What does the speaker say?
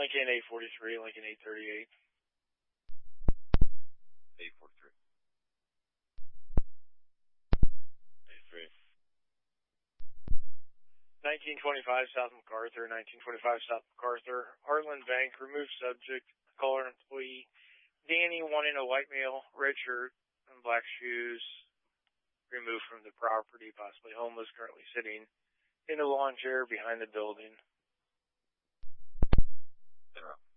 Lincoln 843, Lincoln 838. 843. 83. 1925 South MacArthur, 1925 South MacArthur. Heartland Bank, removed subject, caller employee. Danny, one in a white male, red shirt and black shoes, removed from the property, possibly homeless, currently sitting in a lawn chair behind the building. Zero.